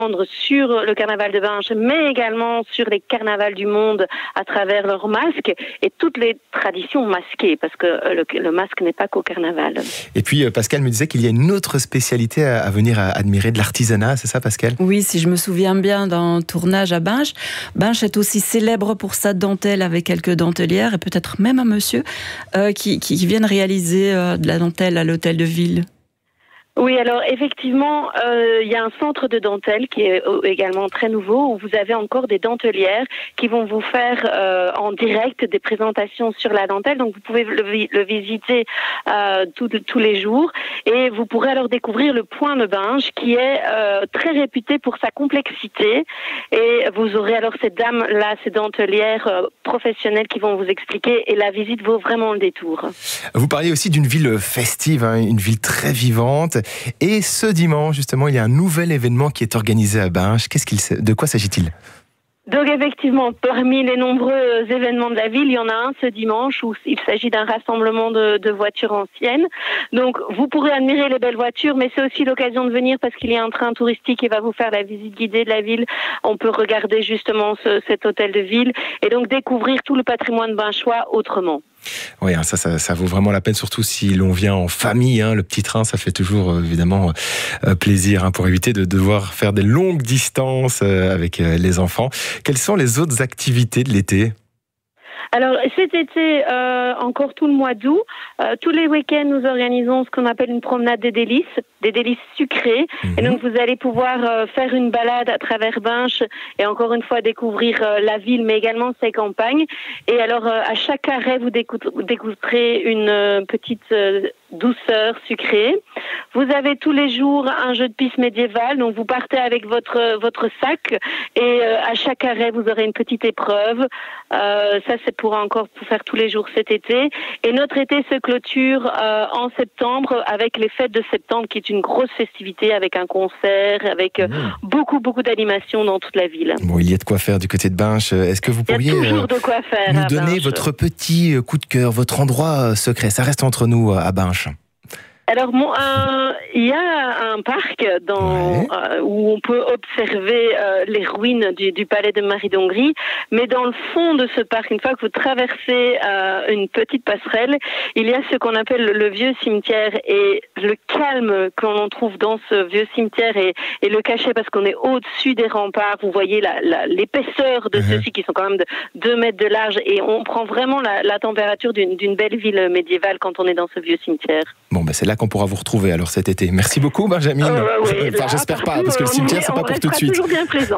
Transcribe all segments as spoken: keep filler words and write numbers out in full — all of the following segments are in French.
sur le carnaval de Binche, mais également sur les carnavals du monde à travers leurs masques et toutes les traditions masquées, parce que le, le masque n'est pas qu'au carnaval. Et puis Pascal me disait qu'il y a une autre spécialité à, à venir à admirer, de l'artisanat, c'est ça Pascal ? Oui, si je me souviens bien, d'un tournage à Binche. Binche est aussi célèbre pour sa dentelle avec quelques dentelières et peut-être même un monsieur euh, qui, qui, qui viennent réaliser euh, de la dentelle à l'hôtel de ville. Oui, alors effectivement, euh, il y a un centre de dentelle qui est également très nouveau, où vous avez encore des dentelières qui vont vous faire euh, en direct des présentations sur la dentelle. Donc vous pouvez le, le visiter euh, tout, tous les jours, et vous pourrez alors découvrir le point de Binche qui est euh, très réputé pour sa complexité. Et vous aurez alors ces dames-là, ces dentelières euh, professionnelles qui vont vous expliquer, et la visite vaut vraiment le détour. Vous parliez aussi d'une ville festive, hein, une ville très vivante. Et ce dimanche, justement, il y a un nouvel événement qui est organisé à Binche. Qu'est-ce qu'il, de quoi s'agit-il ? Donc effectivement, parmi les nombreux événements de la ville, il y en a un ce dimanche où il s'agit d'un rassemblement de, de voitures anciennes. Donc vous pourrez admirer les belles voitures, mais c'est aussi l'occasion de venir parce qu'il y a un train touristique qui va vous faire la visite guidée de la ville. On peut regarder justement ce, cet hôtel de ville et donc découvrir tout le patrimoine binchois autrement. Oui, ça, ça, ça vaut vraiment la peine, surtout si l'on vient en famille. Hein, le petit train, ça fait toujours évidemment euh, plaisir, hein, pour éviter de devoir faire des longues distances euh, avec euh, les enfants. Quelles sont les autres activités de l'été ? Alors cet été, euh, encore tout le mois d'août, euh, tous les week-ends, nous organisons ce qu'on appelle une promenade des délices, des délices sucrées. Mmh. Et donc vous allez pouvoir euh, faire une balade à travers Binche et encore une fois découvrir euh, la ville, mais également ses campagnes. Et alors euh, à chaque arrêt, vous découvrirez une euh, petite euh, douceur sucrée. Vous avez tous les jours un jeu de piste médiéval, donc vous partez avec votre votre sac et euh, à chaque arrêt, vous aurez une petite épreuve. Euh, ça, c'est pour encore pour faire tous les jours cet été. Et notre été se clôture euh, en septembre avec les fêtes de septembre, qui est une grosse festivité avec un concert, avec euh, mmh. beaucoup beaucoup d'animations dans toute la ville. Bon, il y a de quoi faire du côté de Binche. Est-ce que vous pourriez il y a toujours de quoi faire nous donner Binche. Votre petit coup de cœur, votre endroit secret ? Ça reste entre nous à Binche. Alors, bon, euh, il y a un parc dans, ouais. euh, où on peut observer euh, les ruines du, du palais de Marie d'Hongrie, mais dans le fond de ce parc, une fois que vous traversez euh, une petite passerelle, il y a ce qu'on appelle le, le vieux cimetière, et le calme que l'on trouve dans ce vieux cimetière et, et le cachet, parce qu'on est au-dessus des remparts, vous voyez la, la, l'épaisseur de mm-hmm. ceux-ci qui sont quand même de deux mètres de large, et on prend vraiment la, la température d'une, d'une belle ville médiévale quand on est dans ce vieux cimetière. Bon, ben c'est là qu'on pourra vous retrouver alors cet été. Merci beaucoup Benjamin. Euh, oui, enfin, là, j'espère pas, parce que le cimetière, c'est pas pour tout de suite. Toujours bien présent.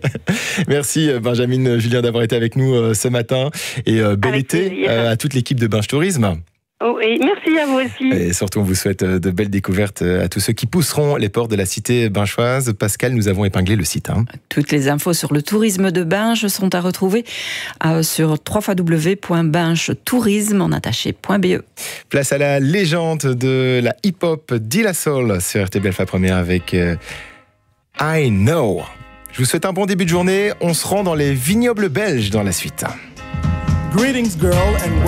Merci Benjamin Julien d'avoir été avec nous ce matin. Et euh, bel avec été plaisir. à toute l'équipe de Binche Tourisme. Oui, merci à vous aussi. Et surtout, on vous souhaite de belles découvertes à tous ceux qui pousseront les portes de la cité binchoise. Pascal, nous avons épinglé le site. Hein. Toutes les infos sur le tourisme de Binche sont à retrouver euh, sur w w w point binche tourisme en attaché point b e. Place à la légende de la hip-hop De La Soul sur R T B Alpha Première avec euh, I Know. Je vous souhaite un bon début de journée. On se rend dans les vignobles belges dans la suite. Greetings, girl, and